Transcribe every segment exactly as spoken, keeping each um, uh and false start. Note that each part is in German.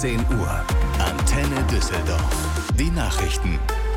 zehn Uhr. Antenne Düsseldorf. Die Nachrichten.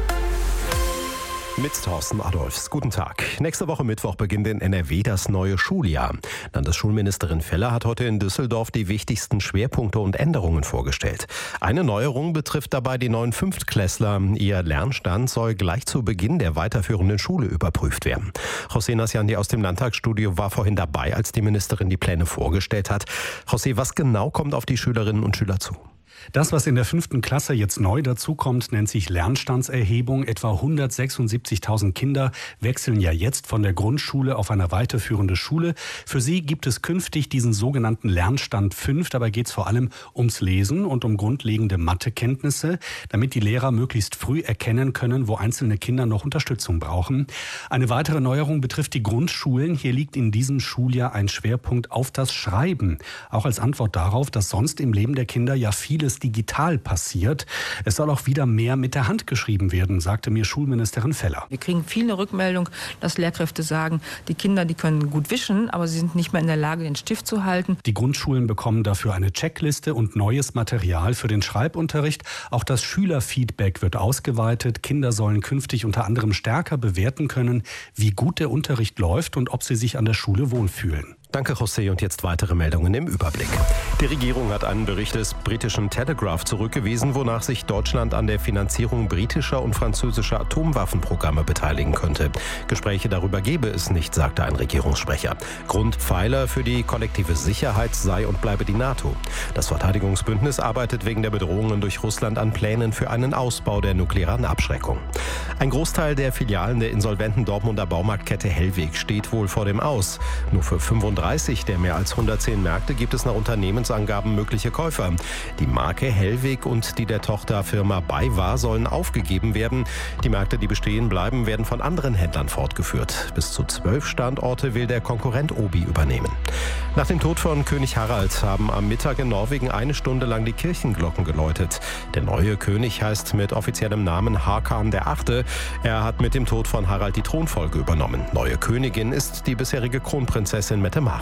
Mit Thorsten Adolfs. Guten Tag. Nächste Woche Mittwoch beginnt in N R W das neue Schuljahr. Landesschulministerin Feller hat heute in Düsseldorf die wichtigsten Schwerpunkte und Änderungen vorgestellt. Eine Neuerung betrifft dabei die neuen Fünftklässler. Ihr Lernstand soll gleich zu Beginn der weiterführenden Schule überprüft werden. José Nasciandi aus dem Landtagsstudio war vorhin dabei, als die Ministerin die Pläne vorgestellt hat. José, was genau kommt auf die Schülerinnen und Schüler zu? Das, was in der fünften Klasse jetzt neu dazukommt, nennt sich Lernstandserhebung. Etwa hundertsechsundsiebzigtausend Kinder wechseln ja jetzt von der Grundschule auf eine weiterführende Schule. Für sie gibt es künftig diesen sogenannten Lernstand fünf. Dabei geht es vor allem ums Lesen und um grundlegende Mathekenntnisse, damit die Lehrer möglichst früh erkennen können, wo einzelne Kinder noch Unterstützung brauchen. Eine weitere Neuerung betrifft die Grundschulen. Hier liegt in diesem Schuljahr ein Schwerpunkt auf das Schreiben. Auch als Antwort darauf, dass sonst im Leben der Kinder ja vieles digital passiert. Es soll auch wieder mehr mit der Hand geschrieben werden, sagte mir Schulministerin Feller. Wir kriegen viele Rückmeldungen, dass Lehrkräfte sagen, die Kinder, die können gut wischen, aber sie sind nicht mehr in der Lage, den Stift zu halten. Die Grundschulen bekommen dafür eine Checkliste und neues Material für den Schreibunterricht. Auch das Schülerfeedback wird ausgeweitet. Kinder sollen künftig unter anderem stärker bewerten können, wie gut der Unterricht läuft und ob sie sich an der Schule wohlfühlen. Danke, José. Und jetzt weitere Meldungen im Überblick. Die Regierung hat einen Bericht des britischen Telegraph zurückgewiesen, wonach sich Deutschland an der Finanzierung britischer und französischer Atomwaffenprogramme beteiligen könnte. Gespräche darüber gebe es nicht, sagte ein Regierungssprecher. Grundpfeiler für die kollektive Sicherheit sei und bleibe die NATO. Das Verteidigungsbündnis arbeitet wegen der Bedrohungen durch Russland an Plänen für einen Ausbau der nuklearen Abschreckung. Ein Großteil der Filialen der insolventen Dortmunder Baumarktkette Hellweg steht wohl vor dem Aus. Nur für fünfunddreißig der mehr als hundertzehn Märkte gibt es nach Unternehmensangaben mögliche Käufer. Die Marke Hellweg und die der Tochterfirma BayWa sollen aufgegeben werden. Die Märkte, die bestehen bleiben, werden von anderen Händlern fortgeführt. Bis zu zwölf Standorte will der Konkurrent Obi übernehmen. Nach dem Tod von König Harald haben am Mittag in Norwegen eine Stunde lang die Kirchenglocken geläutet. Der neue König heißt mit offiziellem Namen Hakan der Achte. Er hat mit dem Tod von Harald die Thronfolge übernommen. Neue Königin ist die bisherige Kronprinzessin Mette-Marit.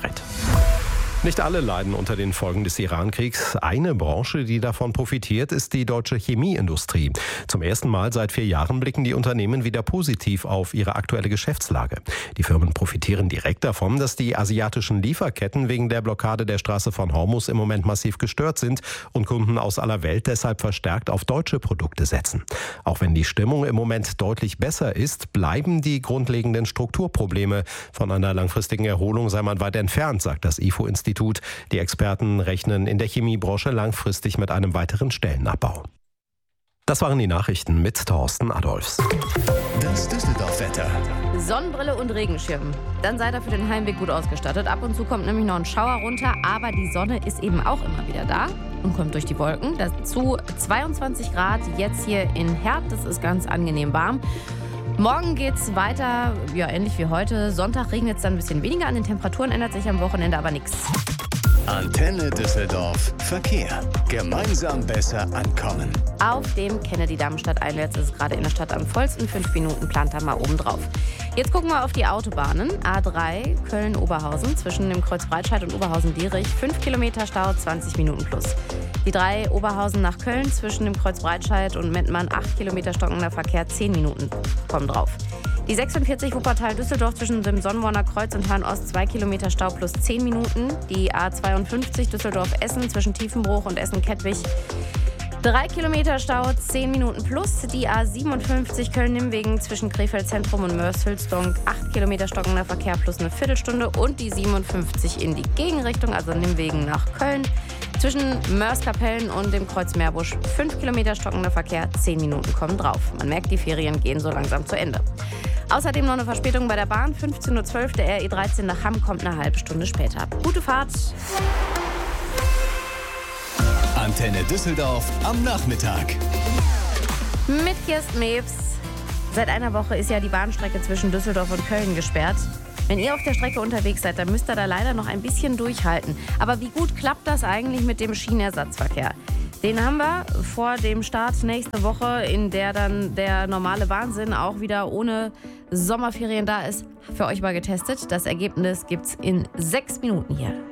Nicht alle leiden unter den Folgen des Iran-Kriegs. Eine Branche, die davon profitiert, ist die deutsche Chemieindustrie. Zum ersten Mal seit vier Jahren blicken die Unternehmen wieder positiv auf ihre aktuelle Geschäftslage. Die Firmen profitieren direkt davon, dass die asiatischen Lieferketten wegen der Blockade der Straße von Hormuz im Moment massiv gestört sind und Kunden aus aller Welt deshalb verstärkt auf deutsche Produkte setzen. Auch wenn die Stimmung im Moment deutlich besser ist, bleiben die grundlegenden Strukturprobleme. Von einer langfristigen Erholung sei man weit entfernt, sagt das I F O-Institut. Die Experten rechnen in der Chemiebranche langfristig mit einem weiteren Stellenabbau. Das waren die Nachrichten mit Thorsten Adolfs. Das Düsseldorf-Wetter. Sonnenbrille und Regenschirm. Dann seid ihr für den Heimweg gut ausgestattet. Ab und zu kommt nämlich noch ein Schauer runter, aber die Sonne ist eben auch immer wieder da und kommt durch die Wolken. Dazu zweiundzwanzig Grad jetzt hier in Herd. Das ist ganz angenehm warm. Morgen geht's weiter, ja, ähnlich wie heute. Sonntag regnet es dann ein bisschen weniger. An den Temperaturen ändert sich am Wochenende aber nichts. Antenne Düsseldorf Verkehr. Gemeinsam besser ankommen. Auf dem Kennedy-Damm-Stadteinwärts ist es gerade in der Stadt am vollsten. Fünf Minuten plant da mal oben drauf. Jetzt gucken wir auf die Autobahnen. A drei Köln-Oberhausen zwischen dem Kreuz Breitscheid und Oberhausen-Dierich. fünf Kilometer Stau, zwanzig Minuten plus. Die drei Oberhausen nach Köln zwischen dem Kreuz Breitscheid und Mettmann. acht Kilometer stockender Verkehr, zehn Minuten kommen drauf. Die sechsundvierzig Wuppertal-Düsseldorf zwischen dem Sonnenborner Kreuz und Hahn-Ost, zwei Kilometer Stau plus zehn Minuten. Die A zweiundfünfzig Düsseldorf-Essen zwischen Tiefenbruch und Essen-Kettwig. drei Kilometer Stau, zehn Minuten plus. Die A siebenundfünfzig Köln-Nimwegen zwischen Krefeld Zentrum und Mörs-Hülsdonk. acht Kilometer stockender Verkehr plus eine Viertelstunde. Und die siebenundfünfzig in die Gegenrichtung, also Nimwegen nach Köln. Zwischen Mörs-Kapellen und dem Kreuz Meerbusch. fünf Kilometer stockender Verkehr, zehn Minuten kommen drauf. Man merkt, die Ferien gehen so langsam zu Ende. Außerdem noch eine Verspätung bei der Bahn. fünfzehn Uhr zwölf, der R E dreizehn nach Hamm kommt eine halbe Stunde später. Gute Fahrt! Antenne Düsseldorf am Nachmittag. Mit Kirsten Mewes. Seit einer Woche ist ja die Bahnstrecke zwischen Düsseldorf und Köln gesperrt. Wenn ihr auf der Strecke unterwegs seid, dann müsst ihr da leider noch ein bisschen durchhalten. Aber wie gut klappt das eigentlich mit dem Schienenersatzverkehr? Den haben wir vor dem Start nächste Woche, in der dann der normale Wahnsinn auch wieder ohne Sommerferien da ist, für euch mal getestet. Das Ergebnis gibt's in sechs Minuten hier.